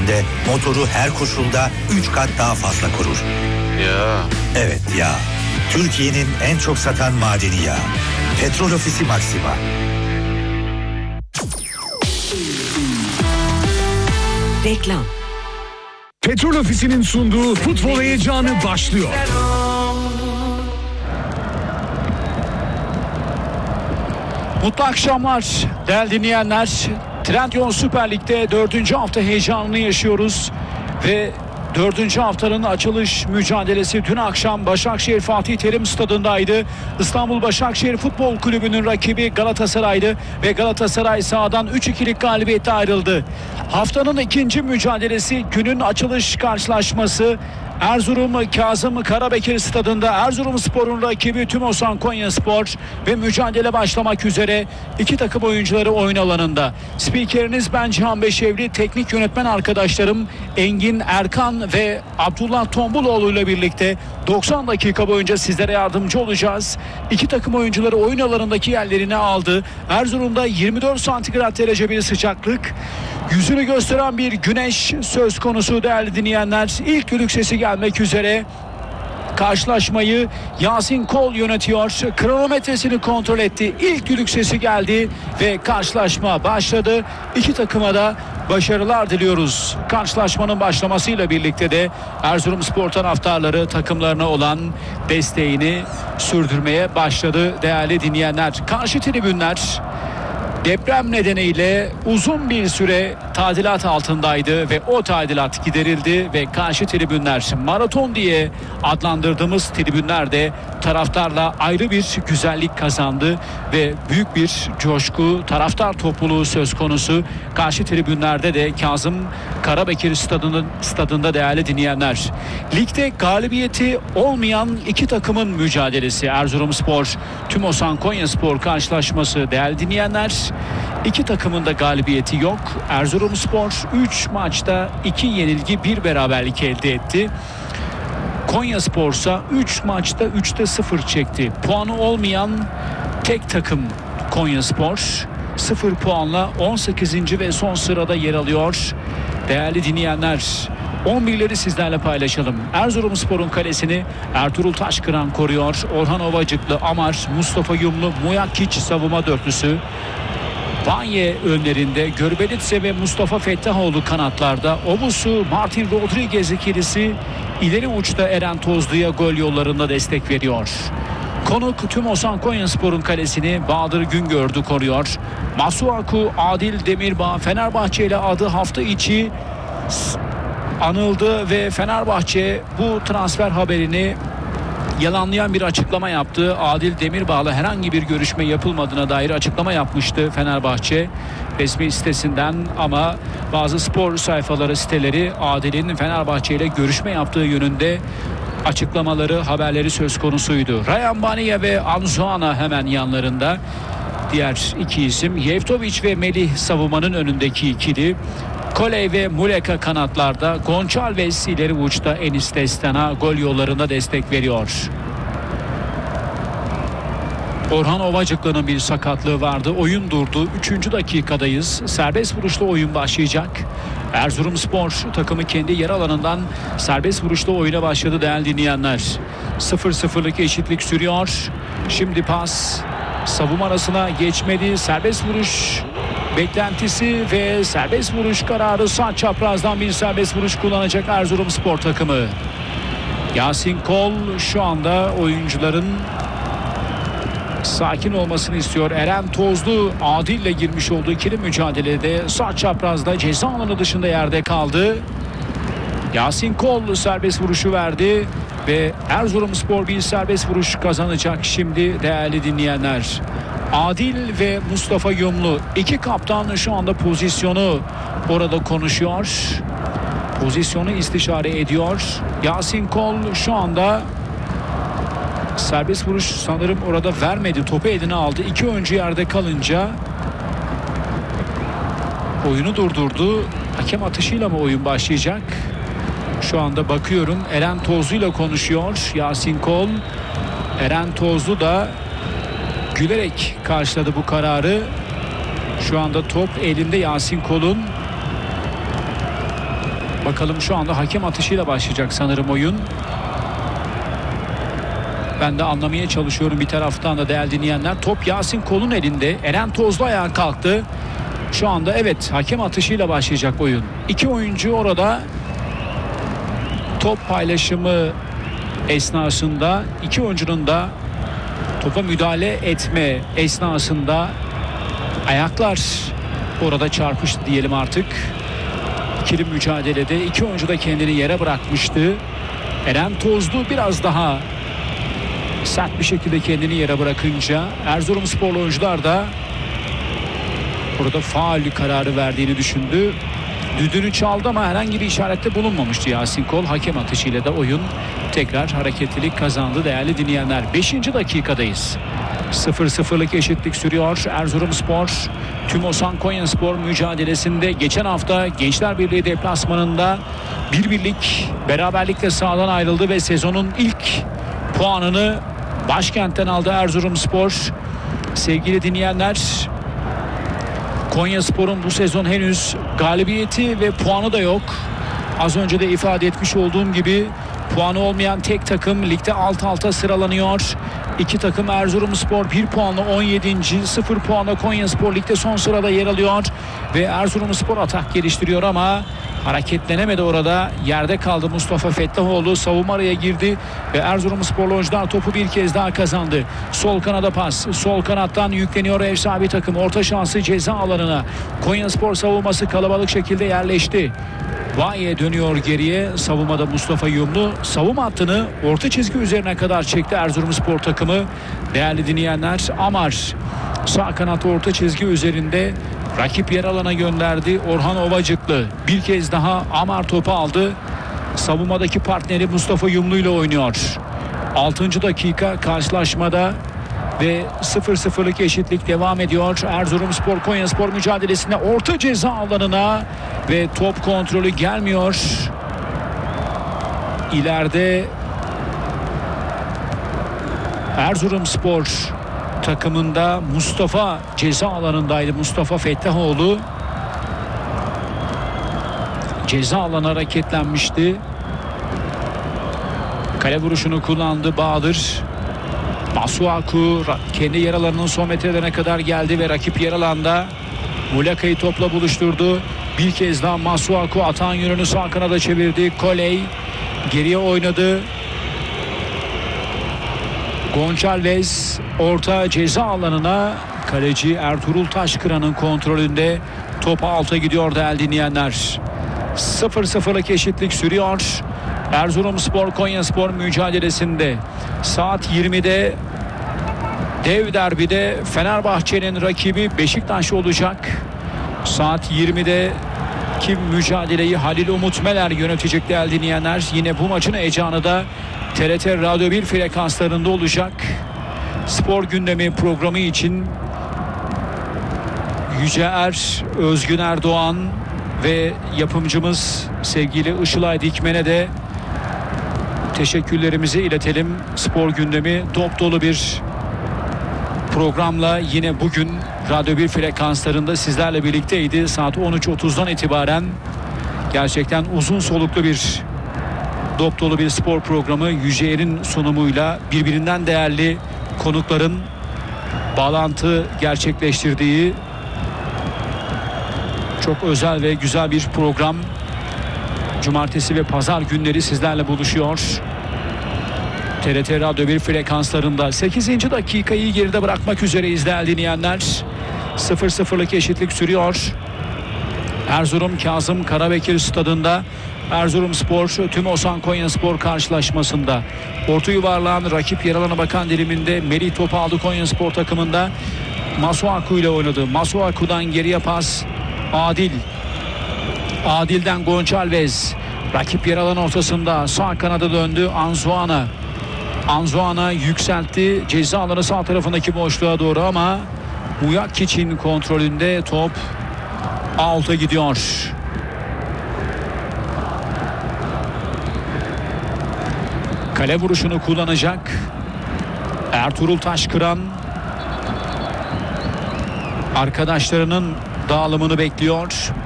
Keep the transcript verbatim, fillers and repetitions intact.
sayesinde motoru her koşulda üç kat daha fazla korur. Ya. Evet ya. Türkiye'nin en çok satan madeni yağı. Petrol Ofisi Maxima. Reklam. Petrol Ofisi'nin sunduğu futbol heyecanı başlıyor. Mutlu akşamlar değerli dinleyenler. Trendyol Süper Lig'de dördüncü hafta heyecanını yaşıyoruz ve dördüncü haftanın açılış mücadelesi dün akşam Başakşehir Fatih Terim Stadı'ndaydı. İstanbul Başakşehir Futbol Kulübü'nün rakibi Galatasaray'dı ve Galatasaray sahadan üç ikilik galibiyetle ayrıldı. Haftanın ikinci mücadelesi, günün açılış karşılaşması Erzurum Kazım Karabekir Stadı'nda Erzurumspor'un rakibi Tümosan Konyaspor ve mücadele başlamak üzere. İki takım oyuncuları oyun alanında. Spikeriniz ben Cihan Beşevli, teknik yönetmen arkadaşlarım Engin Erkan ve Abdullah Tombuloğlu ile birlikte doksan dakika boyunca sizlere yardımcı olacağız. İki takım oyuncuları oyun alanındaki yerlerini aldı. Erzurum'da yirmi dört santigrat derece bir sıcaklık, yüzünü gösteren bir güneş söz konusu değerli dinleyenler. İlk düdük sesi gelmek üzere. Karşılaşmayı Yasin Kol yönetiyor. Kronometresini kontrol etti. İlk düdük sesi geldi ve karşılaşma başladı. İki takıma da başarılar diliyoruz. Karşılaşmanın başlamasıyla birlikte de Erzurumspor taraftarları takımlarına olan desteğini sürdürmeye başladı değerli dinleyenler. Karşı tribünler deprem nedeniyle uzun bir süre tadilat altındaydı ve o tadilat giderildi ve karşı tribünler, maraton diye adlandırdığımız tribünler de taraftarla ayrı bir güzellik kazandı ve büyük bir coşku, taraftar topluluğu söz konusu. Karşı tribünlerde de Kazım Karabekir stadının, stadında değerli dinleyenler. Ligde galibiyeti olmayan iki takımın mücadelesi. Erzurumspor Tümosan Konyaspor karşılaşması değerli dinleyenler. İki takımın da galibiyeti yok. Erzurumspor üç maçta iki yenilgi bir beraberlik elde etti. Konyaspor ise üç maçta üçte sıfır çekti. Puanı olmayan tek takım Konyaspor. sıfır puanla on sekizinci ve son sırada yer alıyor. Değerli dinleyenler, on birleri sizlerle paylaşalım. Erzurumspor'un kalesini Ertuğrul Taşkıran koruyor. Orhan Ovacıklı, Amar, Mustafa Yumlu, Muyakiç savunma dörtlüsü. Banye önlerinde, Görbelitse ve Mustafa Fettahoğlu kanatlarda. Obusu, Martin Rodriguez ikilisi ileri uçta Eren Tozlu'ya gol yollarında destek veriyor. Konuk Tümosan Konyaspor'un kalesini Bahadır Güngördü koruyor. Masuaku, Adil Demirbağ Fenerbahçe ile adı hafta içi anıldı ve Fenerbahçe bu transfer haberini yalanlayan bir açıklama yaptı. Adil Demirbağ'la herhangi bir görüşme yapılmadığına dair açıklama yapmıştı Fenerbahçe resmi sitesinden, ama bazı spor sayfaları, siteleri Adil'in Fenerbahçe ile görüşme yaptığı yönünde açıklamaları, haberleri söz konusuydu. Ryan Baniye ve Anzuana hemen yanlarında. Diğer iki isim Yevtovic ve Melih savunmanın önündeki ikili. Koley ve Muleka kanatlarda, Gonçalves ileri uçta Enis Destana gol yollarında destek veriyor. Orhan Ovacıklı'nın bir sakatlığı vardı. Oyun durdu. Üçüncü dakikadayız. Serbest vuruşla oyun başlayacak. Erzurumspor takımı kendi yer alanından serbest vuruşla oyuna başladı değerli dinleyenler. sıfır sıfırlık eşitlik sürüyor. Şimdi pas savunma arasına geçmedi. Serbest vuruş beklentisi ve serbest vuruş kararı. Sağ çaprazdan bir serbest vuruş kullanacak Erzurumspor takımı. Yasin Kol şu anda oyuncuların sakin olmasını istiyor. Eren Tozlu Adil ile girmiş olduğu ikili mücadelede sağ çaprazda ceza alanı dışında yerde kaldı. Yasin Kol serbest vuruşu verdi ve Erzurumspor bir serbest vuruş kazanacak şimdi değerli dinleyenler. Adil ve Mustafa Yumlu, iki kaptan şu anda pozisyonu orada konuşuyor. Pozisyonu istişare ediyor. Yasin Kol şu anda serbest vuruş sanırım orada vermedi. Topu eline aldı. İki oyuncu yerde kalınca oyunu durdurdu. Hakem atışıyla mı oyun başlayacak? Şu anda bakıyorum. Eren Tozlu ile konuşuyor Yasin Kol. Eren Tozlu da gülerek karşıladı bu kararı. Şu anda top elinde Yasin Kol'un. Bakalım, şu anda hakem atışıyla başlayacak sanırım oyun. Ben de anlamaya çalışıyorum bir taraftan da değerli dinleyenler. Top Yasin Kol'un elinde. Eren Tozlu ayağa kalktı. Şu anda evet, hakem atışıyla başlayacak oyun. İki oyuncu orada top paylaşımı esnasında, iki oyuncunun da topa müdahale etme esnasında ayaklar orada çarpıştı diyelim artık. İkili mücadelede iki oyuncu da kendini yere bırakmıştı. Eren Tozlu biraz daha sert bir şekilde kendini yere bırakınca Erzurumsporlu oyuncular da burada faul kararı verdiğini düşündü. Düdüğünü çaldı ama herhangi bir işarette bulunmamıştı Yasin Kol. Hakem atışıyla da oyun tekrar hareketlilik kazandı değerli dinleyenler. beşinci dakikadayız. sıfır sıfırlık eşitlik sürüyor. Erzurumspor Tümosan Konyaspor mücadelesinde geçen hafta Gençler Birliği deplasmanında bir birlik beraberlikle sahadan ayrıldı ve sezonun ilk puanını başkentten aldı Erzurumspor. Sevgili dinleyenler, Konyaspor'un bu sezon henüz galibiyeti ve puanı da yok. Az önce de ifade etmiş olduğum gibi puanı olmayan tek takım ligde alt alta sıralanıyor. İki takım Erzurumspor bir puanla on yedinci sıfır puanla Konyaspor ligde son sırada yer alıyor. Ve Erzurumspor atak geliştiriyor ama hareketlenemedi orada. Yerde kaldı Mustafa Fettahoğlu. Savunma araya girdi ve Erzurumsporlu oyuncular topu bir kez daha kazandı. Sol kanada pas. Sol kanattan yükleniyor ev sahibi takım. Orta şansı ceza alanına. Konyaspor savunması kalabalık şekilde yerleşti. Vahiye dönüyor geriye. Savunmada Mustafa Yumlu. Savunma hattını orta çizgi üzerine kadar çekti Erzurumspor takımı. Değerli dinleyenler, Amar sağ kanat orta çizgi üzerinde rakip yer alana gönderdi. Orhan Ovacıklı bir kez daha Amar topu aldı. Savunmadaki partneri Mustafa Yumlu ile oynuyor. altıncı dakika karşılaşmada ve sıfır sıfırlık eşitlik devam ediyor. Erzurumspor Konyaspor mücadelesinde orta ceza alanına ve top kontrolü gelmiyor. İleride Erzurumspor takımında Mustafa ceza alanındaydı. Mustafa Fettahoğlu ceza alanı hareketlenmişti. Kale vuruşunu kullandı Bahadır. Masuaku kendi yer alanının son metrelerine kadar geldi ve rakip yer alanda Mulaka'yı topla buluşturdu. Bir kez daha Masuaku atağın yönünü sağ kanada çevirdi. Koley geriye oynadı. Gonçalves orta ceza alanına, kaleci Ertuğrul Taşkıran'ın kontrolünde top alta gidiyor değerli dinleyenler. sıfır sıfırlık eşitlik sürüyor. Erzurumspor Konyaspor mücadelesinde saat yirmide dev derbide Fenerbahçe'nin rakibi Beşiktaş olacak. Saat yirmide kim mücadeleyi Halil Umut Meler yönetecek değerli dinleyenler. Yine bu maçın heyecanı da T R T Radyo bir frekanslarında olacak. Spor gündemi programı için Yüce Er, Özgün Erdoğan ve yapımcımız sevgili Işılay Dikmen'e de teşekkürlerimizi iletelim. Spor gündemi dop dolu bir programla yine bugün Radyo bir frekanslarında sizlerle birlikteydi. Saat on üç otuzdan itibaren gerçekten uzun soluklu bir dop dolu bir spor programı Yüce Er'in sunumuyla birbirinden değerli konukların bağlantı gerçekleştirdiği çok özel ve güzel bir program. Cumartesi ve pazar günleri sizlerle buluşuyor. T R T Radyo bir frekanslarında sekizinci dakikayı geride bırakmak üzereyiz değerli dinleyenler. sıfır sıfırlık eşitlik sürüyor. Erzurum Kazım Karabekir Stadında Erzurumspor Tümosan Konyaspor karşılaşmasında orta yuvarlağın rakip yer alana bakan diliminde Melih topu aldı Konyaspor takımında. Masuaku ile oynadı. Masuaku'dan geriye pas Adil. Adil'den Gonçalves. Rakip yer alan ortasında sağ kanada döndü Anzuana. Anzuana yükseltti ceza alanı sağ tarafındaki boşluğa doğru ama Muyakkiç'in kontrolünde top out'a gidiyor. Kale vuruşunu kullanacak Ertuğrul Taşkıran. Arkadaşlarının dağılımını bekliyor.